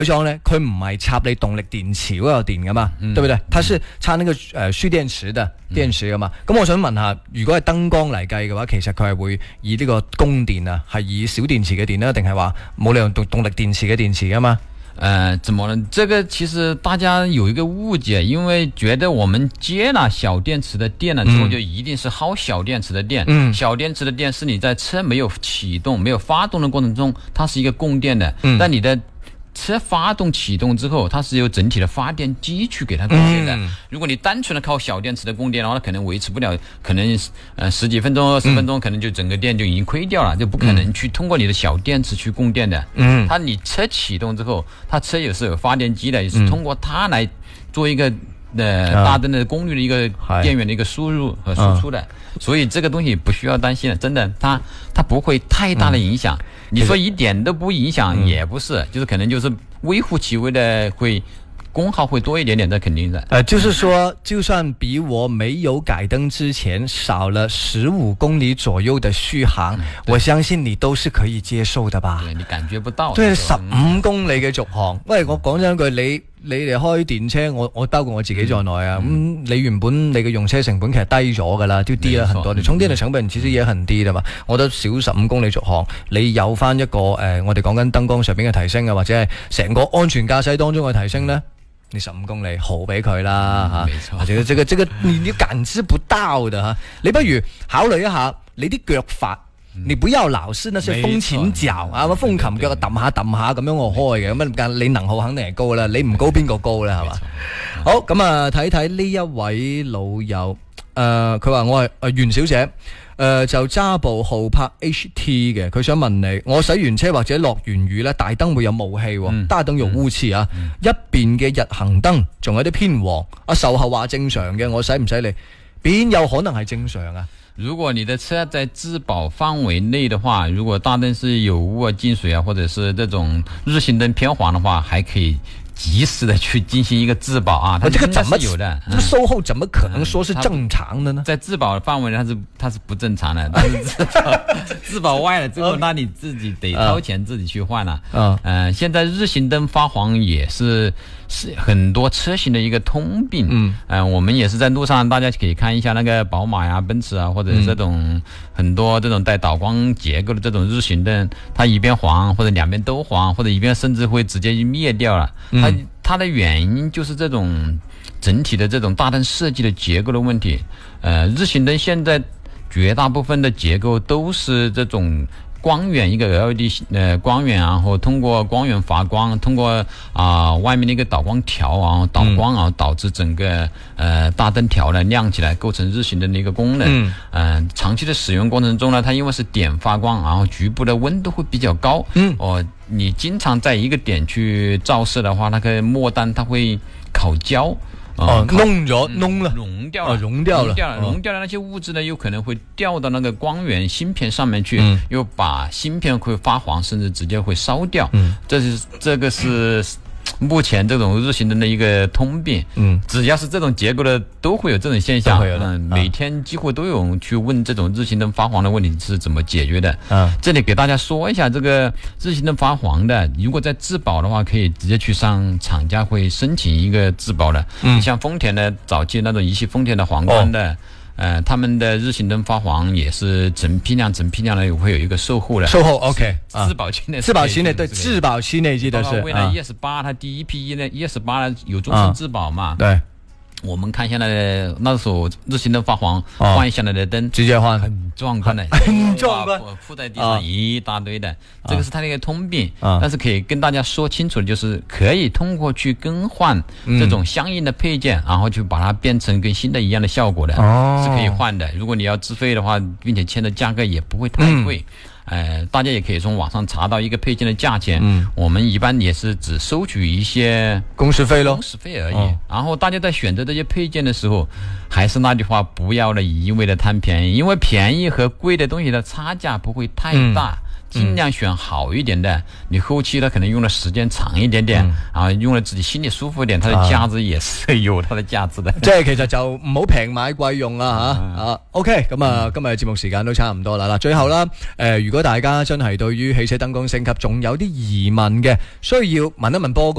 裝呢，佢唔係插你動力電池嗰個電噶嘛，對不對？它是插那個蓄電池的電池噶嘛。咁我想問下，如果係燈光嚟計嘅話，其實佢係會以呢個供電啊，係以小電池嘅電呢，定係話冇理由動力電池嘅電池噶嘛？ 怎麼呢？這個其實大家有一個誤解，因為覺得我們接了小電池的電了之後，就一定是耗小電池的電。小電池的電是你在車沒有啟動、沒有發動的過程中，它是一個供電的。但你的車發動啟動之後，它是由整體的發電機去給它供電的。如果你單純的靠小電池的供電的話，可能維持不了，可能十幾分鐘、20分鐘，可能就整個電就已經虧掉了，就不可能去通過你的小電池去供電的。它你車啟動之後，它車也是有發電機的，也是通過它來做一個大燈的功率的一個電源的一個輸入和輸出的。所以這個東西不需要擔心的，真的，它不會太大的影響。你說一點都不影響也不是，就是可能就是微乎其微的會功耗會多一點點，這肯定的。 就是說，就算比我沒有改燈之前少了15公里左右的續航，我相信你都是可以接受的吧？ 對，你感覺不到。 對，15公里嘅續航，喂，我講真一句，你哋開電車，我包括我自己在內啊，你原本你嘅用車成本其實低咗噶啦，都低了很多。你充電嘅成本其實也很低的嘛。我覺得少15公里續航，你有翻一個我哋講緊燈光上邊嘅提升啊，或者係成個安全駕駛當中嘅提升呢，你15公里豪俾佢啦嚇。或者這個你感知不到的嚇，你不如考慮一下你啲腳法。你不要老是那些風前腳啊，風琴腳揼下咁樣我開嘅，咁你能耗肯定係高啦，你唔高邊個高咧係嘛？好，咁啊睇睇呢一位老友，佢話我係袁小姐，就揸部浩柏 HT 嘅，佢想問你，我洗完車或者落完雨咧，大燈會有霧氣，大燈有污漬啊，一邊嘅日行燈仲有啲偏黃，售後話正常嘅，我使唔使理？邊有可能係正常啊？ 如果你的車在質保範圍內的話，如果大燈是有污啊、進水啊，或者是這種日行燈偏黃的話，還可以及時的去進行一個質保啊。它這個怎麼有的？ 這個售後怎麼可能說是正常的呢？ 在質保範圍內它是不正常的，但是質保外了之後，那你自己得掏錢自己去換了。現在日行燈發黃也是很多車型的一個通病。我們也是在路上，大家可以看一下那個寶馬呀、奔馳啊，或者這種很多這種帶導光結構的這種日行燈，它一邊黃或者兩邊都黃，或者一邊甚至會直接滅掉了。它的原因就是這種整體的這種大燈設計的結構的問題。日行燈現在絕大部分的結構都是這種光源，一個 LED 光源，然後通過光源發光，通過外面的一個導光條啊導光啊，導致整個大燈條呢亮起來，構成日行燈的一個功能。長期的使用過程中呢，它因為是點發光，然後局部的溫度會比較高。你經常在一個點去照射的話，那個末端它會烤焦。 溶掉了那些物質呢，有可能會掉到那個光源芯片上面去，又把芯片會發黃，甚至直接會燒掉。這個是目前這種日行燈的一個通病。只要是這種結構的都會有這種現象。每天幾乎都有人去問這種日行燈發黃的問題是怎麼解決的。這裡給大家說一下，這個日行燈發黃的，如果在質保的話，可以直接去上廠家會申請一個質保的。像豐田的早期那種一汽豐田的皇冠的。他們的日行燈發黃也是整批量的會有一個售後的。 售後 OK， 質保期內， 對，質保期內記得是。 未來ES8它第一批呢，ES8有終身質保嘛？ 對。 我們看下來的那時候日行燈發黃，換下來的燈直接換， 很壯觀的， 很壯觀， 鋪在地上一大堆的，這個是它的一個通病。但是可以跟大家說清楚的就是可以通過去更換這種相應的配件，然後去把它變成跟新的一樣的效果的，是可以換的。如果你要自費的話，並且簽的價格也不會太貴。大家也可以從網上查到一個配件的價錢。我們一般也是只收取一些工時費而已。然後大家在選擇這些配件的時候，還是那句話，不要一味的貪便宜，因為便宜和貴的東西的差價不會太大。 尽量選好一點的，你後期呢可能用的時間長一點點，啊，用了自己心裡舒服一點，它的價值也是有它的價值的。 即係其實就唔好平買貴用啦吓。OK， 咁啊，今日節目時間都差唔多啦。嗱，最後啦，如果大家真係對於汽車燈光升級仲有啲疑問嘅，需要問一問波哥。